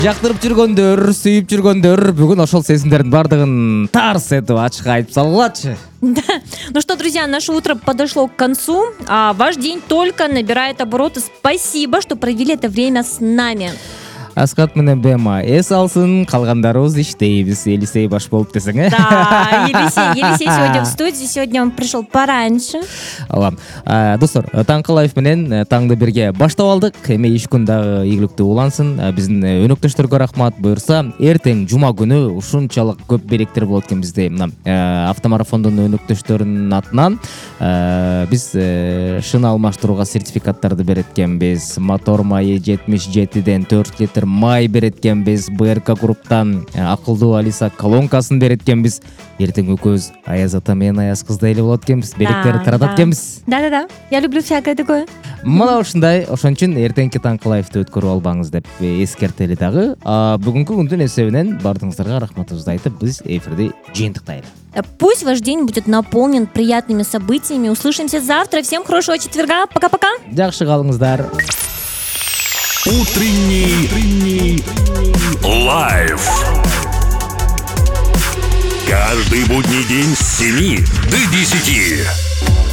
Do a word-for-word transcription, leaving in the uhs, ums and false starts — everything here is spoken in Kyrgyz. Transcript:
Жактырып жүргөндөр, сүйүп жүргөндөр бүгүн ошол сезимдердин бардыгын тарс этип ачык айтып салгылачы. Ну что, друзья, наше утро подошло к концу, а ваш день только набирает обороты. Спасибо, что провели это время с нами. Аскат менен Бема эс алсын, калгандарыбыз иштейбиз. Елисей баш болуп десең, э? Да, Елисей, Елисей сегодня в студии, сегодня он пришел пораньше. Алам. Достор, таңкы лайф менен таңды бирге баштап алдык. Эми иш күн дагы ийгиликтүү улансын. Биздин өнөктөштөргө рахмат. Буюрса, эртең жума күнү ушунчалык көп беректер болот экен бизде. Мына автомарафондун өнөктөштөрүнүн атынан биз шын алмаштырууга сертификаттарды берет экенбиз. Мотор майы жетимиш жетиден төрт литр май берет экенбиз. БРК групптан акылдуу Алиса колонкасын берет экенбиз. Эртең экөөбүз Аяз ата менен Аяз кыздай эле болот экенбиз. Беректерди таратат экенбиз. Да-да-да, я люблю всякое такое. Мына ушундай, ошон үчүн эртеңки таңкы лайфты өткөрүп албаңыз деп эскертели дагы. Бүгүнкү күндүн эсебинен бардыгыңыздарга рахматыбызды айтып, биз эфирди жыйынтыктайлы. Пусть ваш день будет наполнен приятными событиями. Услышимся завтра. Всем хорошего четверга. Пока-пока. Жакшы калыңыздар. Утренний, утренний лайф. Каждый будний день с семи до десяти.